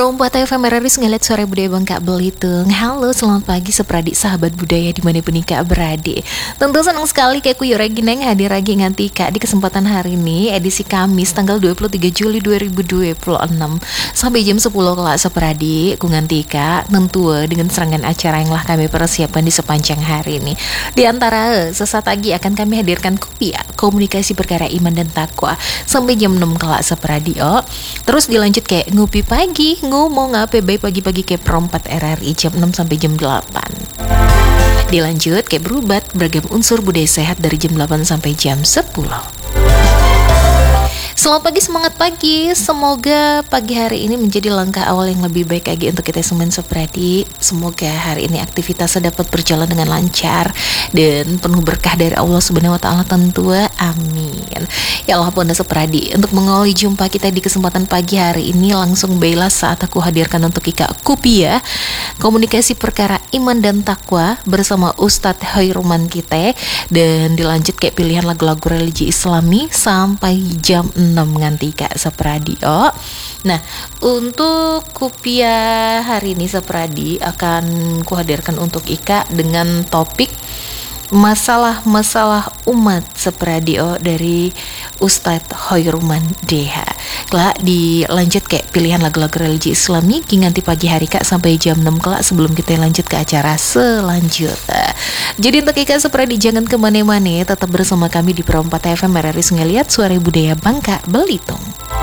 Perompat FM RRI ngeliat suara budaya Bangka Belitung. Halo, selamat pagi sepradik sahabat budaya dimanapun Kak berada. Tentu senang sekali Kak Kuyo Regineng hadir lagi nganti Kak di kesempatan hari ini edisi Kamis tanggal 23 Juli 2026 sampai jam 10 kelak sepradik ku nganti Kak tentu dengan serangan acara yang lah kami persiapkan di sepanjang hari ini. Di antara sesaat lagi akan kami hadirkan komunikasi perkara iman dan takwa sampai jam 6 kelak sepradik. Terus dilanjut kayak ngopi pagi, ngomong apa baik pagi-pagi kayak perompat RRI jam 6 sampai jam 8. Dilanjut kayak berubat beragam unsur budaya sehat dari jam 8 sampai jam 10. Selamat pagi, semangat pagi. Semoga pagi hari ini menjadi langkah awal yang lebih baik lagi untuk kita semua sepradi. Semoga hari ini aktivitasnya dapat berjalan dengan lancar dan penuh berkah dari Allah Subhanahu wa taala tentu. Amin. Ya Allah Bunda sepradi, untuk mengawali jumpa kita di kesempatan pagi hari ini langsung baiklah saat aku hadirkan untuk Ika Kupia komunikasi perkara iman dan takwa bersama Ustadz Hoiruman kita, dan dilanjut kayak pilihan lagu-lagu religi Islami sampai jam 6 nganti Kak Sepradio. Nah, untuk Kupia hari ini Sepradi akan kuhadirkan untuk Ika dengan topik masalah-masalah umat Sepradio dari Ustadz Hoiruman DH. Kelak dilanjut kayak pilihan lagu-lagu religi Islami nganti pagi hari Kak sampai jam 6 kelak sebelum kita lanjut ke acara selanjutnya. Jadi untuk Ika Sepradi jangan kemana-mana, tetap bersama kami di Perompat FM RRI ngeliat suara budaya Bangka Belitung.